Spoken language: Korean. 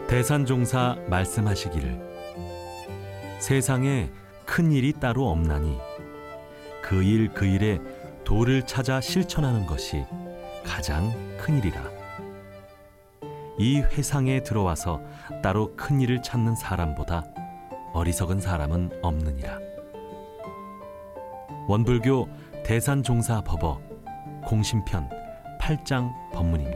대산종사 말씀하시기를 세상에 큰 일이 따로 없나니 그 일 그 일에 도를 찾아 실천하는 것이 가장 큰 일이라. 이 회상에 들어와서 따로 큰 일을 찾는 사람보다 어리석은 사람은 없느니라. 원불교 대산종사 법어 공심편 8장 법문입니다.